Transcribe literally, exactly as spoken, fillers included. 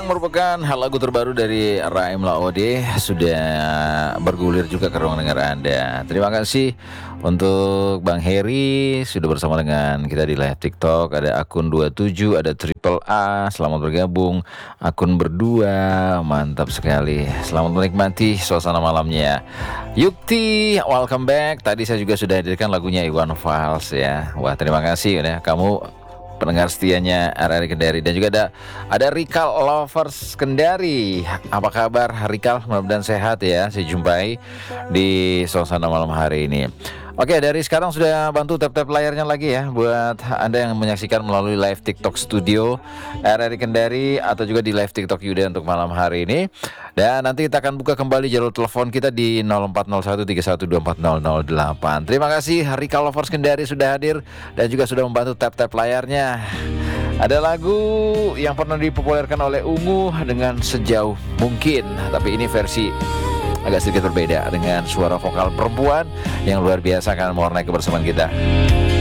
merupakan lagu terbaru dari Raim Laode sudah bergulir juga ke ruang dengar Anda. Terima kasih untuk Bang Heri sudah bersama dengan kita di live TikTok. Ada akun dua puluh tujuh, ada Triple A, selamat bergabung. Akun berdua, mantap sekali. Selamat menikmati suasana malamnya. Yukti, welcome back. Tadi saya juga sudah hadirkan lagunya Iwan Fals ya. Wah, terima kasih ya kamu pendengar setianya R R I Kendari. Dan juga ada ada Rikal Lovers Kendari. Apa kabar Rikal? Mudah-mudahan sehat ya. Saya jumpai di suasana malam hari ini. Oke, dari sekarang sudah bantu tap-tap layarnya lagi ya buat Anda yang menyaksikan melalui live TikTok Studio R R I Kendari atau juga di live TikTok Yuda untuk malam hari ini. Dan nanti kita akan buka kembali jalur telepon kita di nol empat nol satu tiga satu dua empat nol nol delapan. Terima kasih Rikal Lovers Kendari sudah hadir dan juga sudah membantu tap-tap layarnya. Ada lagu yang pernah dipopulerkan oleh Ungu dengan Sejauh Mungkin, tapi ini versi agak sedikit berbeda dengan suara vokal perempuan yang luar biasa akan mewarnai kebersamaan kita.